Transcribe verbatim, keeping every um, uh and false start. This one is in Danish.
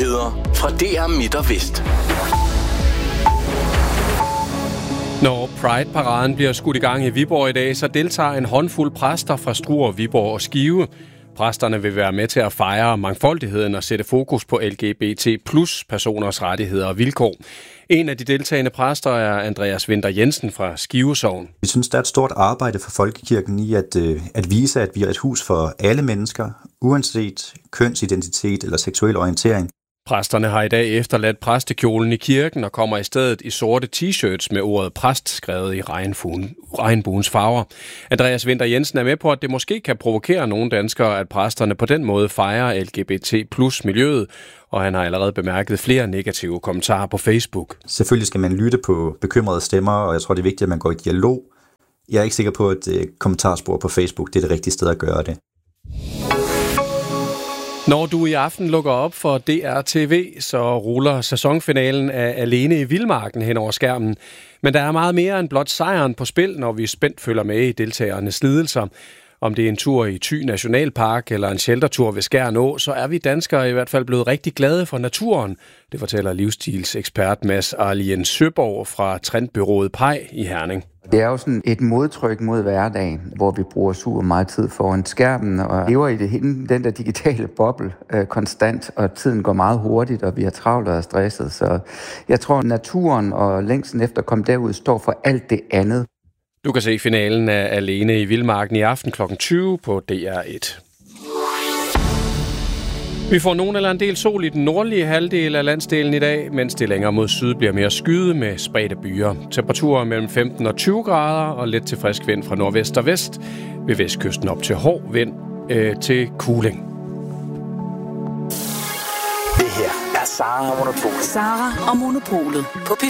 Nyheder fra D R Midt og Vest. Når Pride-paraden bliver skudt i gang i Viborg i dag, så deltager en håndfuld præster fra Struer, Viborg og Skive. Præsterne vil være med til at fejre mangfoldigheden og sætte fokus på L G B T plus personers rettigheder og vilkår. En af de deltagende præster er Andreas Winther Jensen fra Skive Sogn. Vi synes, der er et stort arbejde for folkekirken i at, at vise, at vi er et hus for alle mennesker, uanset kønsidentitet eller seksuel orientering. Præsterne har i dag efterladt præstekjolen i kirken og kommer i stedet i sorte t-shirts med ordet præst skrevet i regnbuens farver. Andreas Winther Jensen er med på, at det måske kan provokere nogle danskere, at præsterne på den måde fejrer L G B T plus miljøet, og han har allerede bemærket flere negative kommentarer på Facebook. Selvfølgelig skal man lytte på bekymrede stemmer, og jeg tror, det er vigtigt, at man går i dialog. Jeg er ikke sikker på, at kommentarspor på Facebook det er det rigtige sted at gøre det. Når du i aften lukker op for D R T V, så ruller sæsonfinalen af Alene i Vildmarken hen over skærmen. Men der er meget mere end blot sejren på spil, når vi spændt følger med i deltagernes lidelser. Om det er en tur i Thy Nationalpark eller en sheltertur ved Skjern Å, så er vi danskere i hvert fald blevet rigtig glade for naturen. Det fortæller livsstilsekspert Mads Arlien Søborg fra Trendbyrået Pej i Herning. Det er jo sådan et modtryk mod hverdagen, hvor vi bruger super meget tid foran skærmen og lever i det, den der digitale boble øh, konstant, og tiden går meget hurtigt, og vi har travlt og er stresset. Så jeg tror, naturen og længsten efter at komme derud står for alt det andet. Du kan se finalen af Alene i Vildmarken i aften klokken tyve på D R et. Vi får nogen eller en del sol i den nordlige halvdel af landsdelen i dag, mens det længere mod syd bliver mere skyde med spredte byer. Temperaturer mellem femten og tyve grader og let til frisk vind fra nordvest og vest. Ved vestkysten op til hård vind øh, til kuling. Det her er Sara og Monopolet. Sara og Monopolet på P